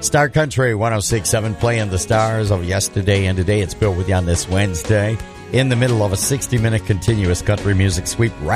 Star Country 106.7 playing the stars of yesterday and today. It's Bill with you on this Wednesday in the middle of a 60-minute continuous country music sweep.